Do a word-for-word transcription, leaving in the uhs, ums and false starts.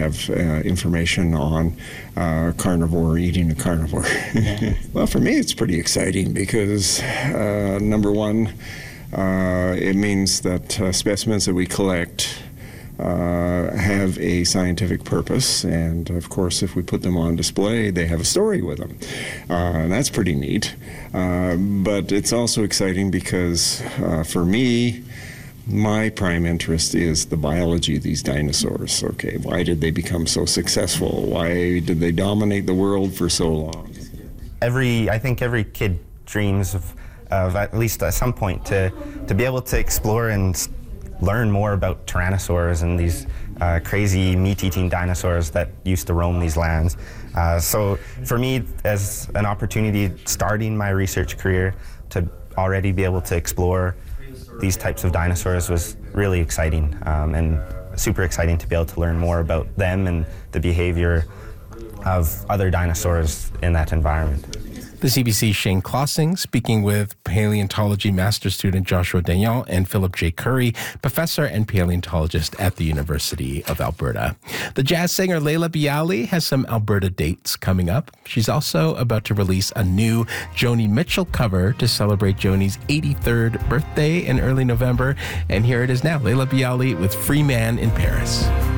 have uh, information on uh, carnivore eating a carnivore. Well, for me, it's pretty exciting because, uh, number one, uh, it means that uh, specimens that we collect Uh, have a scientific purpose, and of course if we put them on display they have a story with them, uh, and that's pretty neat. Uh, but it's also exciting because uh, for me, my prime interest is the biology of these dinosaurs. Okay, why did they become so successful? Why did they dominate the world for so long? Every, I think every kid dreams of, of at least at some point to, to be able to explore and learn more about tyrannosaurs and these uh, crazy meat-eating dinosaurs that used to roam these lands. Uh, so for me, as an opportunity starting my research career to already be able to explore these types of dinosaurs was really exciting, um, and super exciting to be able to learn more about them and the behavior of other dinosaurs in that environment. The C B C's Shane Klossing speaking with paleontology master student Joshua Dagnan and Philip J. Curry, professor and paleontologist at the University of Alberta. The jazz singer Leila Bialy has some Alberta dates coming up. She's also about to release a new Joni Mitchell cover to celebrate Joni's eighty-third birthday in early November. And here it is now, Leila Bialy with Free Man in Paris.